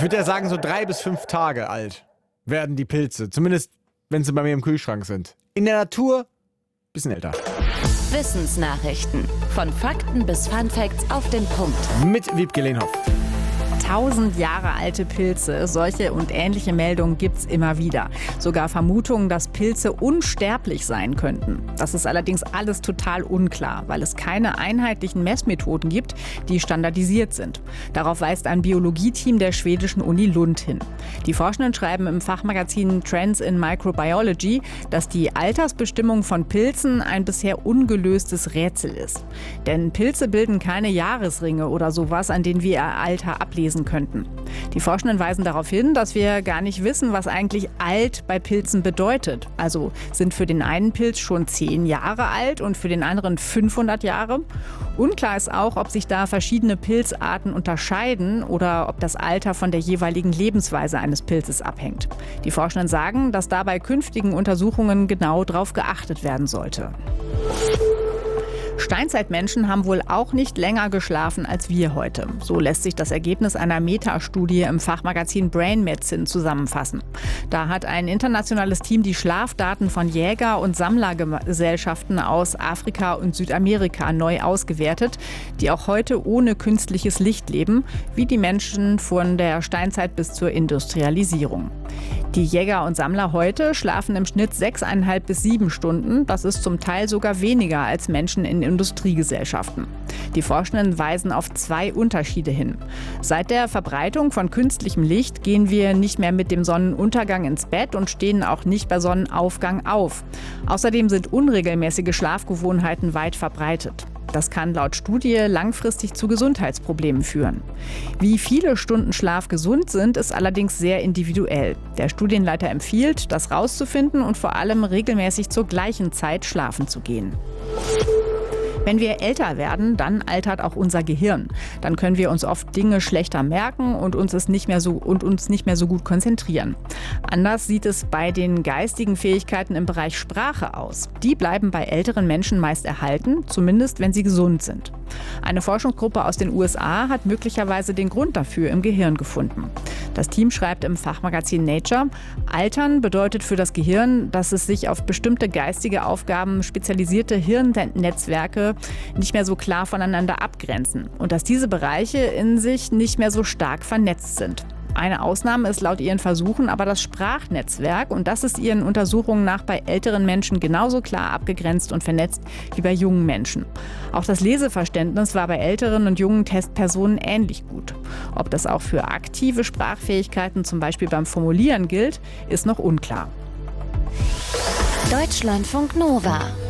würde ja sagen, so 3 bis 5 Tage alt werden die Pilze. Zumindest, wenn sie bei mir im Kühlschrank sind. In der Natur, bisschen älter. Wissensnachrichten. Von Fakten bis Funfacts auf den Punkt. Mit Wiebke Lehnhoff. 1000 Jahre alte Pilze. Solche und ähnliche Meldungen gibt's immer wieder. Sogar Vermutungen, dass Pilze unsterblich sein könnten. Das ist allerdings alles total unklar, weil es keine einheitlichen Messmethoden gibt, die standardisiert sind. Darauf weist ein Biologieteam der schwedischen Uni Lund hin. Die Forschenden schreiben im Fachmagazin Trends in Microbiology, dass die Altersbestimmung von Pilzen ein bisher ungelöstes Rätsel ist. Denn Pilze bilden keine Jahresringe oder sowas, an denen wir ihr Alter ablesen könnten. Die Forschenden weisen darauf hin, dass wir gar nicht wissen, was eigentlich alt bei Pilzen bedeutet. Also sind für den einen Pilz schon 10 Jahre alt und für den anderen 500 Jahre. Unklar ist auch, ob sich da verschiedene Pilzarten unterscheiden oder ob das Alter von der jeweiligen Lebensweise eines Pilzes abhängt. Die Forschenden sagen, dass da bei künftigen Untersuchungen genau darauf geachtet werden sollte. Steinzeitmenschen haben wohl auch nicht länger geschlafen als wir heute. So lässt sich das Ergebnis einer Metastudie im Fachmagazin Brain Medicine zusammenfassen. Da hat ein internationales Team die Schlafdaten von Jäger- und Sammlergesellschaften aus Afrika und Südamerika neu ausgewertet, die auch heute ohne künstliches Licht leben, wie die Menschen von der Steinzeit bis zur Industrialisierung. Die Jäger und Sammler heute schlafen im Schnitt 6,5 bis 7 Stunden. Das ist zum Teil sogar weniger als Menschen in Industriegesellschaften. Die Forschenden weisen auf 2 Unterschiede hin. Seit der Verbreitung von künstlichem Licht gehen wir nicht mehr mit dem Sonnenuntergang ins Bett und stehen auch nicht bei Sonnenaufgang auf. Außerdem sind unregelmäßige Schlafgewohnheiten weit verbreitet. Das kann laut Studie langfristig zu Gesundheitsproblemen führen. Wie viele Stunden Schlaf gesund sind, ist allerdings sehr individuell. Der Studienleiter empfiehlt, das rauszufinden und vor allem regelmäßig zur gleichen Zeit schlafen zu gehen. Wenn wir älter werden, dann altert auch unser Gehirn. Dann können wir uns oft Dinge schlechter merken und uns nicht mehr so gut konzentrieren. Anders sieht es bei den geistigen Fähigkeiten im Bereich Sprache aus. Die bleiben bei älteren Menschen meist erhalten, zumindest wenn sie gesund sind. Eine Forschungsgruppe aus den USA hat möglicherweise den Grund dafür im Gehirn gefunden. Das Team schreibt im Fachmagazin Nature, Altern bedeutet für das Gehirn, dass es sich auf bestimmte geistige Aufgaben spezialisierte Hirnnetzwerke nicht mehr so klar voneinander abgrenzen und dass diese Bereiche in sich nicht mehr so stark vernetzt sind. Eine Ausnahme ist laut ihren Versuchen aber das Sprachnetzwerk und das ist ihren Untersuchungen nach bei älteren Menschen genauso klar abgegrenzt und vernetzt wie bei jungen Menschen. Auch das Leseverständnis war bei älteren und jungen Testpersonen ähnlich gut. Ob das auch für aktive Sprachfähigkeiten, zum Beispiel beim Formulieren gilt, ist noch unklar. Deutschlandfunk Nova